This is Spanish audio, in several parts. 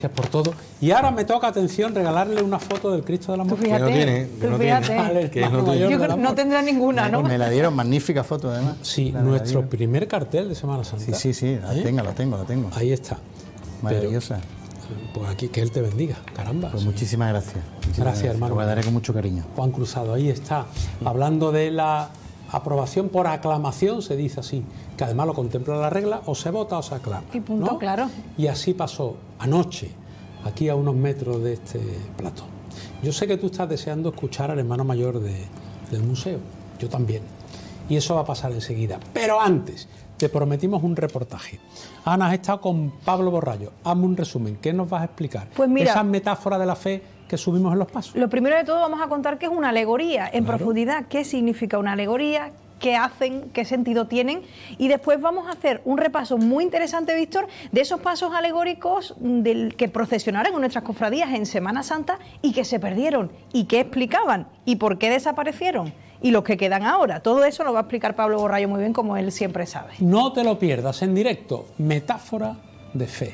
Por todo. Y ahora me toca, atención, regalarle una foto del Cristo del Amor. Tú fíjate, no tendrá ninguna, ¿no? Me la dieron, magnífica foto además. Sí, nuestro primer cartel de Semana Santa. Sí, la tengo. Ahí está. Maravillosa. Pues aquí, que Él te bendiga, caramba. Pues muchísimas gracias. Gracias, hermano. Lo guardaré con mucho cariño. Juan Cruzado, ahí está. Hablando de la aprobación por aclamación, se dice así, que además lo contempla la regla, o se vota o se aclama. Y punto, ¿no? claro. Y así pasó anoche, aquí a unos metros de este plató. Yo sé que tú estás deseando escuchar al hermano mayor del museo, yo también, y eso va a pasar enseguida. Pero antes, te prometimos un reportaje. Ana, has estado con Pablo Borrallo. Hazme un resumen, ¿qué nos vas a explicar? Pues mira, esas metáforas de la fe que subimos en los pasos. Lo primero de todo vamos a contar qué es una alegoría, en profundidad, qué significa una alegoría, qué hacen, qué sentido tienen, y después vamos a hacer un repaso muy interesante, Víctor, de esos pasos alegóricos que procesionaron en nuestras cofradías en Semana Santa y que se perdieron, y qué explicaban, y por qué desaparecieron, y los que quedan ahora. Todo eso lo va a explicar Pablo Borrallo muy bien, como él siempre sabe. No te lo pierdas en directo, Metáfora de Fe.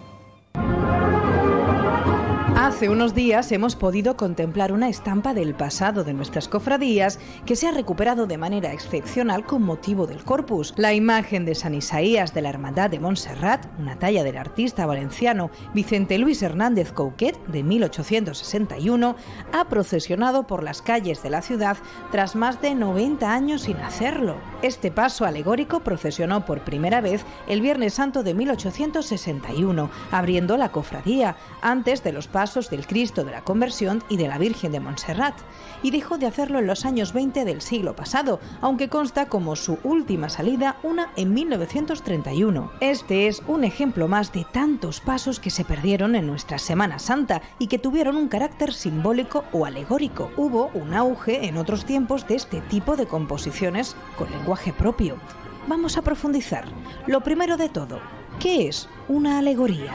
Hace unos días hemos podido contemplar una estampa del pasado de nuestras cofradías que se ha recuperado de manera excepcional con motivo del Corpus. La imagen de San Isaías de la Hermandad de Montserrat, una talla del artista valenciano Vicente Luis Hernández Couquet de 1861, ha procesionado por las calles de la ciudad tras más de 90 años sin hacerlo. Este paso alegórico procesionó por primera vez el Viernes Santo de 1861, abriendo la cofradía, antes de los pasos del Cristo de la Conversión y de la Virgen de Montserrat, y dejó de hacerlo en los años 20 del siglo pasado, aunque consta como su última salida una en 1931. Este es un ejemplo más de tantos pasos que se perdieron en nuestra Semana Santa y que tuvieron un carácter simbólico o alegórico. Hubo un auge en otros tiempos de este tipo de composiciones con lenguaje propio. Vamos a profundizar. Lo primero de todo, ¿qué es una alegoría?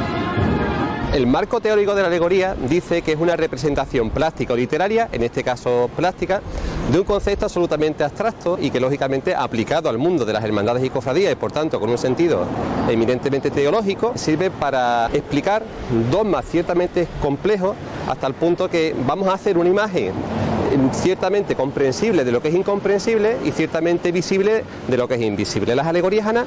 El marco teórico de la alegoría dice que es una representación plástica o literaria, en este caso plástica, de un concepto absolutamente abstracto y que lógicamente aplicado al mundo de las hermandades y cofradías y por tanto con un sentido eminentemente teológico, sirve para explicar dogmas ciertamente complejos hasta el punto que vamos a hacer una imagen ciertamente comprensible de lo que es incomprensible y ciertamente visible de lo que es invisible. Las alegorías, Ana,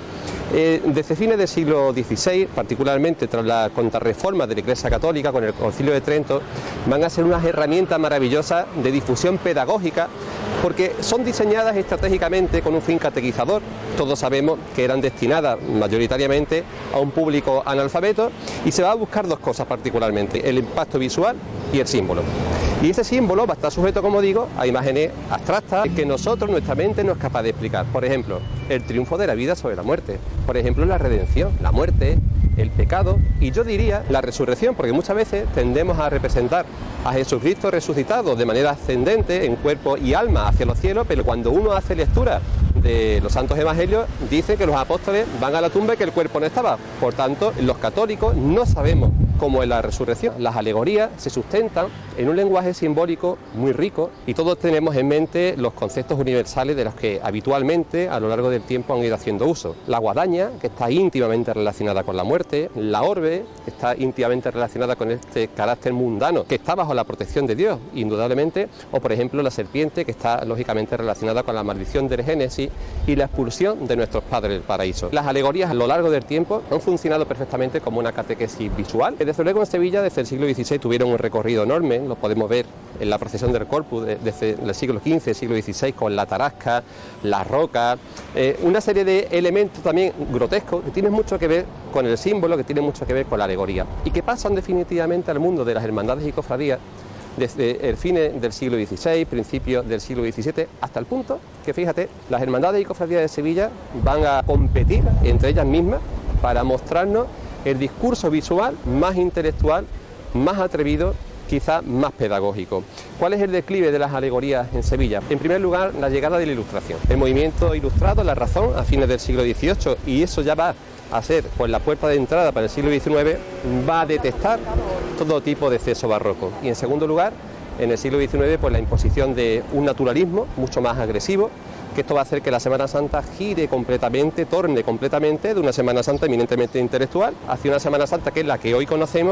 desde fines del siglo XVI, particularmente tras la contrarreforma de la Iglesia Católica con el Concilio de Trento, van a ser unas herramientas maravillosas de difusión pedagógica porque son diseñadas estratégicamente con un fin catequizador. Todos sabemos que eran destinadas mayoritariamente a un público analfabeto y se va a buscar dos cosas particularmente, el impacto visual y el símbolo. Y ese símbolo va a estar sujeto, como digo, a imágenes abstractas que nosotros, nuestra mente, no es capaz de explicar. Por ejemplo, el triunfo de la vida sobre la muerte. Por ejemplo, la redención, la muerte, el pecado y yo diría la resurrección, porque muchas veces tendemos a representar a Jesucristo resucitado de manera ascendente en cuerpo y alma hacia los cielos, pero cuando uno hace lectura de los santos evangelios dice que los apóstoles van a la tumba y que el cuerpo no estaba. Por tanto, los católicos no sabemos cómo es la resurrección. Las alegorías se sustentan en un lenguaje simbólico muy rico y todos tenemos en mente los conceptos universales de los que habitualmente a lo largo del tiempo han ido haciendo uso. La guadaña, que está íntimamente relacionada con la muerte, la orbe, que está íntimamente relacionada con este carácter mundano, que está bajo la protección de Dios, indudablemente, o por ejemplo la serpiente, que está lógicamente relacionada con la maldición del Génesis y la expulsión de nuestros padres del paraíso. Las alegorías a lo largo del tiempo han funcionado perfectamente como una catequesis visual. Desde luego en Sevilla desde el siglo XVI tuvieron un recorrido enorme, lo podemos ver en la procesión del Corpus desde el siglo XV, siglo XVI, con la tarasca, la roca, una serie de elementos también grotescos que tienen mucho que ver con el símbolo, que tienen mucho que ver con la alegoría y que pasan definitivamente al mundo de las hermandades y cofradías desde el fin del siglo XVI, principios del siglo XVII, hasta el punto que, fíjate, las hermandades y cofradías de Sevilla van a competir entre ellas mismas para mostrarnos el discurso visual más intelectual, más atrevido, quizá más pedagógico. ¿Cuál es el declive de las alegorías en Sevilla? En primer lugar, la llegada de la Ilustración. El movimiento ilustrado, la razón, a fines del siglo XVIII, y eso ya va a ser pues la puerta de entrada para el siglo XIX, va a detectar todo tipo de exceso barroco. Y en segundo lugar, en el siglo XIX, pues la imposición de un naturalismo mucho más agresivo, que esto va a hacer que la Semana Santa gire completamente, torne completamente de una Semana Santa eminentemente intelectual hacia una Semana Santa que es la que hoy conocemos,